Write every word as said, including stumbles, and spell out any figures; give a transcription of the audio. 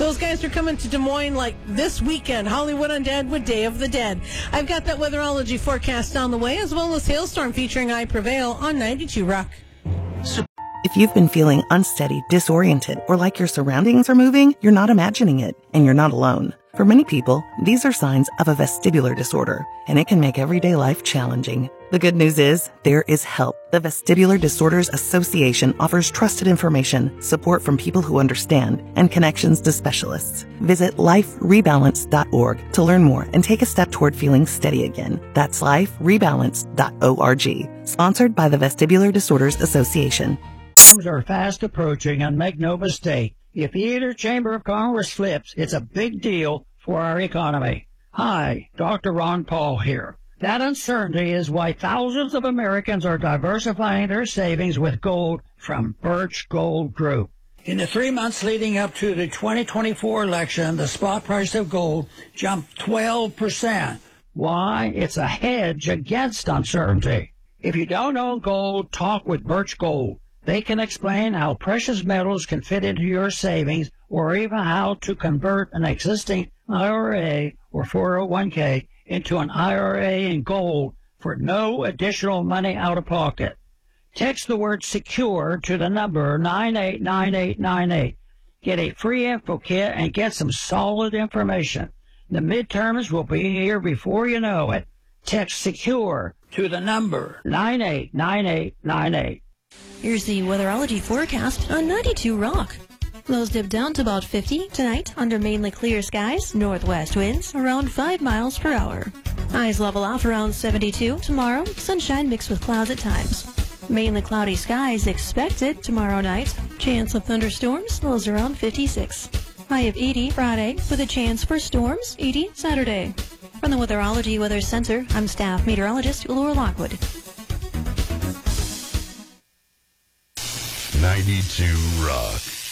Those guys are coming to Des Moines like this weekend. Hollywood Undead with Day of the Dead. I've got that weatherology forecast on the way, as well as Hailstorm featuring I Prevail on ninety-two Rock. If you've been feeling unsteady, disoriented, or like your surroundings are moving, you're not imagining it, and you're not alone. For many people, these are signs of a vestibular disorder, and it can make everyday life challenging. The good news is, there is help. The Vestibular Disorders Association offers trusted information, support from people who understand, and connections to specialists. Visit life rebalance dot org to learn more and take a step toward feeling steady again. That's life rebalance dot org. Sponsored by the Vestibular Disorders Association. Are fast approaching, and make no mistake, if either chamber of Congress flips, it's a big deal for our economy. Hi, Doctor Ron Paul here. That uncertainty is why thousands of Americans are diversifying their savings with gold from Birch Gold Group. In the three months leading up to the twenty twenty-four election, the spot price of gold jumped twelve percent. Why? It's a hedge against uncertainty. If you don't own gold, talk with Birch Gold. They can explain how precious metals can fit into your savings, or even how to convert an existing I R A or four oh one k into an I R A in gold for no additional money out of pocket. Text the word SECURE to the number nine eight nine eight nine eight. Get a free info kit and get some solid information. The midterms will be here before you know it. Text SECURE to the number nine eight nine eight nine eight. Here's the weatherology forecast on ninety-two Rock. Lows dip down to about fifty tonight under mainly clear skies, northwest winds around five miles per hour. Highs level off around seventy-two tomorrow, sunshine mixed with clouds at times. Mainly cloudy skies expected tomorrow night. Chance of thunderstorms, lows around fifty-six. High of eighty Friday with a chance for storms, eighty Saturday. From the Weatherology Weather Center, I'm staff meteorologist Laura Lockwood. ninety-two Rock.